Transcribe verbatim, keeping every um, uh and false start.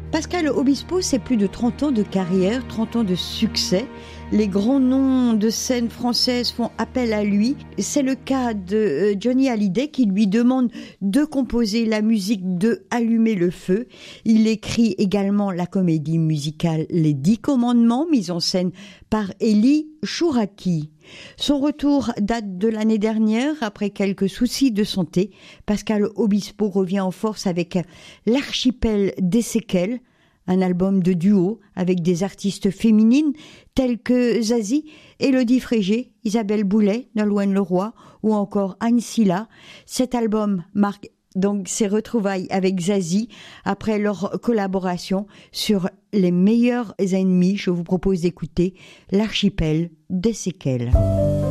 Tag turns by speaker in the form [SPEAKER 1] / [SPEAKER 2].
[SPEAKER 1] Pascal Obispo, c'est plus de trente ans de carrière, trente ans de succès. Les grands noms de scène française font appel à lui. C'est le cas de Johnny Hallyday qui lui demande de composer la musique de Allumer le feu. Il écrit également la comédie musicale Les Dix Commandements, mise en scène par Élie Chouraki. Son retour date de l'année dernière après quelques soucis de santé. Pascal Obispo revient en force avec L'Archipel des séquelles, un album de duo avec des artistes féminines telles que Zazie, Élodie Frégé, Isabelle Boulet, Nolwenn Leroy ou encore Anne Silla. Cet album marque donc ses retrouvailles avec Zazie après leur collaboration sur Les meilleurs ennemis. Je vous propose d'écouter L'Archipel des séquelles.